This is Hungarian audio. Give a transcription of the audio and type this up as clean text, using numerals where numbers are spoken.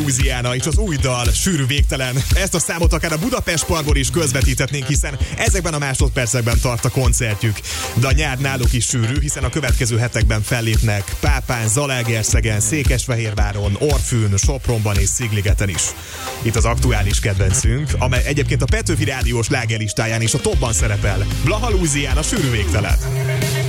Louisiana és az új dal Sűrű végtelen. Ezt a számot akár a Budapest Parkból is közvetíthetnénk, hiszen ezekben a másodpercekben tart a koncertjük. De a nyár náluk is sűrű, hiszen a következő hetekben fellépnek Pápán, Zalaegerszegen, Székesfehérváron, Orfűn, Sopronban és Szigligeten is. Itt az aktuális kedvencünk, amely egyébként a Petőfi Rádió slágerlistáján is a topban szerepel. Blaha Louisiana, Sűrű végtelen.